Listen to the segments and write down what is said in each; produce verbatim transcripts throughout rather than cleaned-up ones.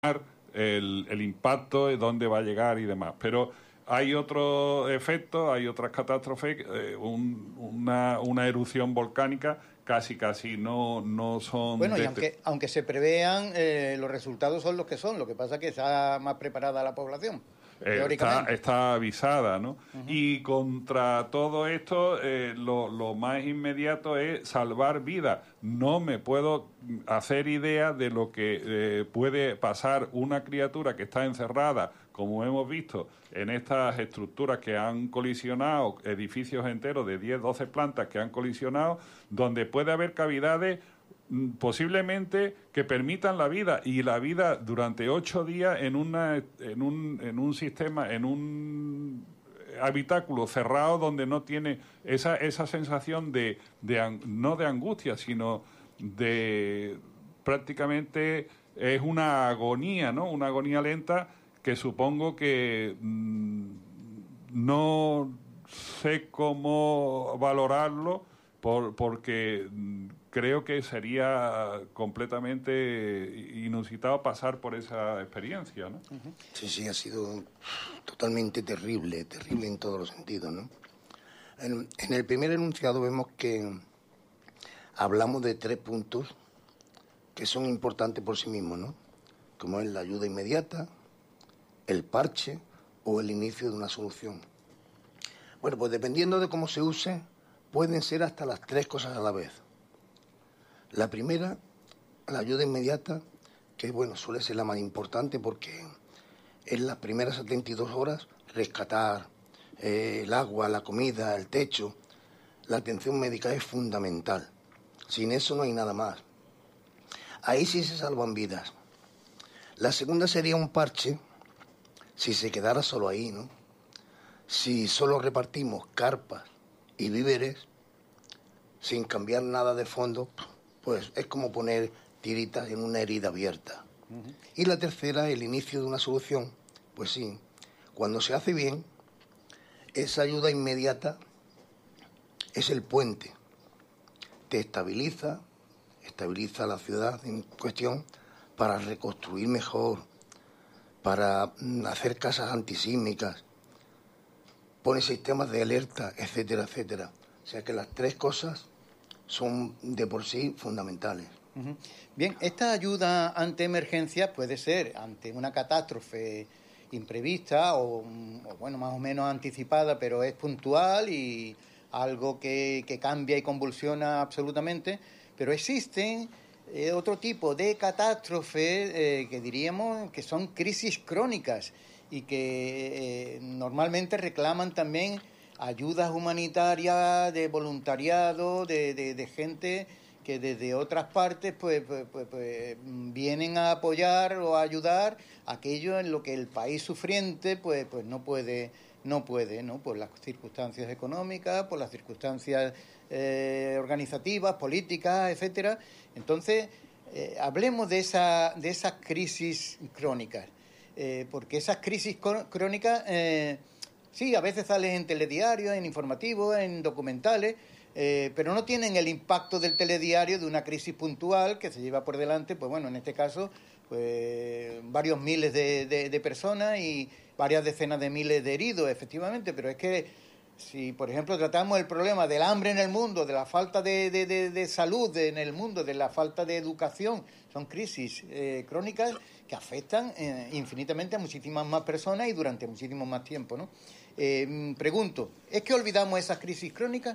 el, el impacto, de dónde va a llegar y demás. Pero hay otros efectos, hay otras catástrofes, eh, un, una, una erupción volcánica casi casi no, no son... Bueno, y de... aunque, aunque se prevean, eh, los resultados son los que son, lo que pasa es que está más preparada la población. Eh, está, está avisada, ¿no? Uh-huh. Y contra todo esto, eh, lo, lo más inmediato es salvar vidas. No me puedo hacer idea de lo que eh, puede pasar una criatura que está encerrada, como hemos visto, en estas estructuras que han colisionado, edificios enteros de diez, doce plantas que han colisionado, donde puede haber cavidades posiblemente que permitan la vida, y la vida durante ocho días en una en un en un sistema, en un habitáculo cerrado donde no tiene esa esa sensación de, de no de angustia, sino de prácticamente es una agonía, ¿no? Una agonía lenta que supongo que mmm, no sé cómo valorarlo por, porque creo que sería completamente inusitado pasar por esa experiencia, ¿no? Sí, sí, ha sido totalmente terrible, terrible en todos los sentidos, ¿no? En, en el primer enunciado vemos que hablamos de tres puntos que son importantes por sí mismos, ¿no? Como es la ayuda inmediata, el parche o el inicio de una solución. Bueno, pues dependiendo de cómo se use, pueden ser hasta las tres cosas a la vez. La primera, la ayuda inmediata, que bueno, suele ser la más importante porque en las primeras setenta y dos horas rescatar eh, el agua, la comida, el techo, la atención médica es fundamental. Sin eso no hay nada más. Ahí sí se salvan vidas. La segunda sería un parche, si se quedara solo ahí, ¿no? Si solo repartimos carpas y víveres, sin cambiar nada de fondo, pues es como poner tiritas en una herida abierta. Uh-huh. Y la tercera, el inicio de una solución, pues sí, cuando se hace bien, esa ayuda inmediata es el puente. Te estabiliza, estabiliza la ciudad en cuestión para reconstruir mejor, para hacer casas antisísmicas, pone sistemas de alerta, etcétera, etcétera. O sea que las tres cosas son de por sí fundamentales. Uh-huh. Bien, esta ayuda ante emergencias puede ser ante una catástrofe imprevista o, o bueno, más o menos anticipada, pero es puntual y algo que, que cambia y convulsiona absolutamente. Pero existen eh, otro tipo de catástrofes eh, que diríamos que son crisis crónicas y que eh, normalmente reclaman también ayudas humanitarias, de voluntariado, de, de, de gente que desde otras partes pues, pues, pues, pues vienen a apoyar o a ayudar aquello en lo que el país sufriente pues, pues no puede, no puede, ¿no? Por las circunstancias económicas, por las circunstancias eh, organizativas, políticas, etcétera. Entonces, eh, hablemos de esa, de esas crisis crónicas, eh, porque esas crisis crónicas eh, sí, a veces salen en telediarios, en informativos, en documentales, eh, pero no tienen el impacto del telediario de una crisis puntual que se lleva por delante, pues bueno, en este caso, pues varios miles de, de, de personas y varias decenas de miles de heridos, efectivamente, pero es que si, por ejemplo, tratamos el problema del hambre en el mundo, de la falta de, de, de, de salud en el mundo, de la falta de educación, son crisis eh, crónicas que afectan eh, infinitamente a muchísimas más personas y durante muchísimo más tiempo, ¿no? Eh, pregunto, ¿es que olvidamos esas crisis crónicas?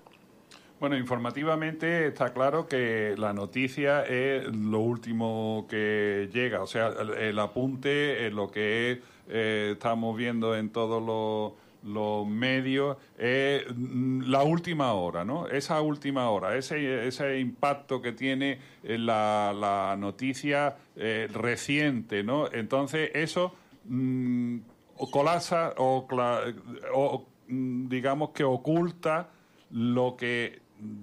Bueno, informativamente está claro que la noticia es lo último que llega, o sea, el, el apunte, lo que es, eh, estamos viendo en todos los, los medios, es la última hora, ¿no? Esa última hora, ese, ese impacto que tiene la, la noticia eh, reciente, ¿no? Entonces, eso mmm, colapsa o, o digamos que oculta lo que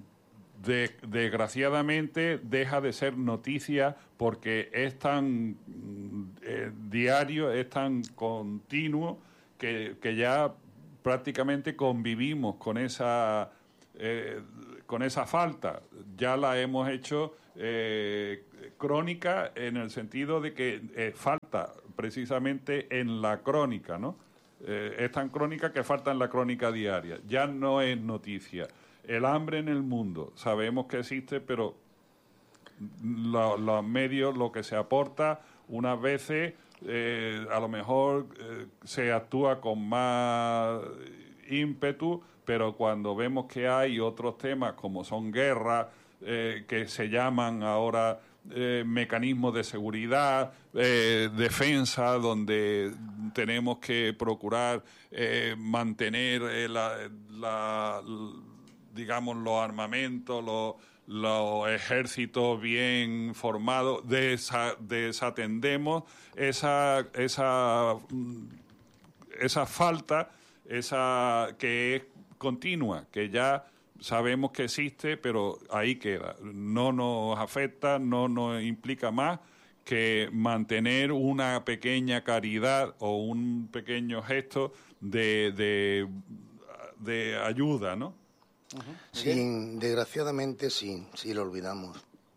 de, desgraciadamente deja de ser noticia porque es tan eh, diario, es tan continuo que, que ya prácticamente convivimos con esa eh, con esa falta. Ya la hemos hecho eh, crónica en el sentido de que eh, falta precisamente en la crónica, ¿no? Eh, es tan crónica que falta en la crónica diaria. Ya no es noticia. El hambre en el mundo, sabemos que existe, pero lo- los medios, lo que se aporta, unas veces eh, a lo mejor eh, se actúa con más ímpetu, pero cuando vemos que hay otros temas como son guerras, eh, que se llaman ahora eh, mecanismos de seguridad, eh, defensa, donde tenemos que procurar eh, mantener eh, la, la- digamos, los armamentos, los, los ejércitos bien formados, desa- desatendemos esa, esa, mm, esa falta, esa que es continua, que ya sabemos que existe, pero ahí queda. No nos afecta, no nos implica más que mantener una pequeña caridad o un pequeño gesto de, de, de ayuda, ¿no? Sí, desgraciadamente sí, sí lo olvidamos.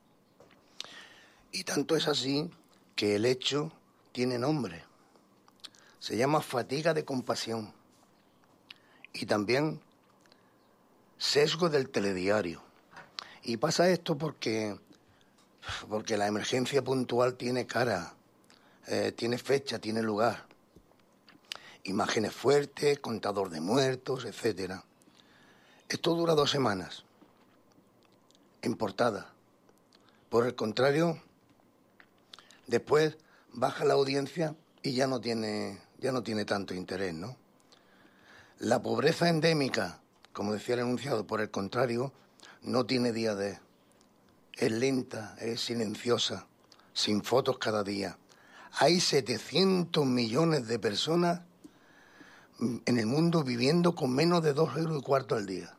Y tanto es así que el hecho tiene nombre. Se llama fatiga de compasión. Y también sesgo del telediario. Y pasa esto porque, porque la emergencia puntual tiene cara, eh, tiene fecha, tiene lugar. Imágenes fuertes, contador de muertos, etcétera. Esto dura dos semanas, en portada. Por el contrario, después baja la audiencia y ya no tiene, ya no tiene tanto interés, ¿no? La pobreza endémica, como decía el enunciado, por el contrario, no tiene día de. Es lenta, es silenciosa, sin fotos cada día. Hay setecientos millones de personas en el mundo viviendo con menos de dos euros y cuarto al día.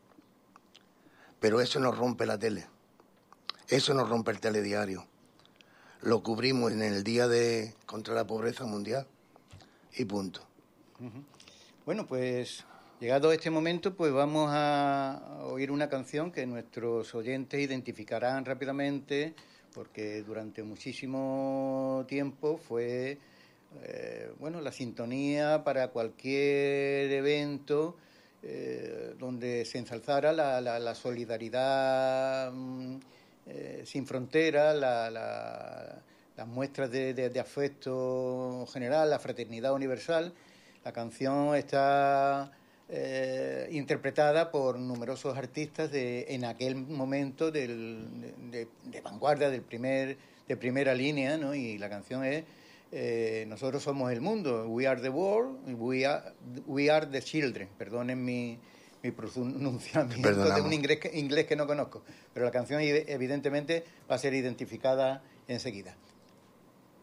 Pero eso nos rompe la tele, eso nos rompe el telediario. Lo cubrimos en el Día de contra la Pobreza Mundial y punto. Uh-huh. Bueno, pues llegado a este momento, pues vamos a oír una canción que nuestros oyentes identificarán rápidamente, porque durante muchísimo tiempo fue eh, bueno, la sintonía para cualquier evento eh, donde se ensalzara la, la, la solidaridad eh, sin fronteras, la, la, las muestras de, de, de afecto general, la fraternidad universal. La canción está eh, interpretada por numerosos artistas de, en aquel momento del, de, de vanguardia, del primer, de primera línea, ¿no? Y la canción es eh, Nosotros somos el mundo, We are the world, we are, we are the children. Perdonen mi, mi pronunciamiento de un inglés que, inglés que no conozco, pero la canción evidentemente va a ser identificada enseguida.